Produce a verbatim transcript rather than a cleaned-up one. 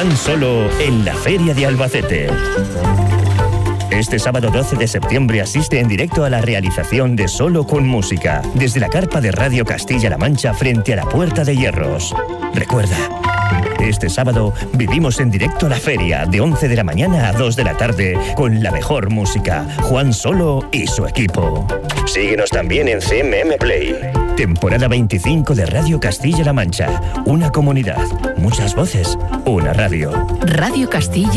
Juan Solo en la Feria de Albacete. Este sábado doce de septiembre asiste en directo a la realización de Solo con Música, desde la carpa de Radio Castilla-La Mancha frente a la Puerta de Hierros. Recuerda, este sábado vivimos en directo la feria de once de la mañana a dos de la tarde con la mejor música, Juan Solo y su equipo. Síguenos también en C M M Play. Temporada veinticinco de Radio Castilla-La Mancha. Una comunidad, muchas voces, una radio. Radio Castilla.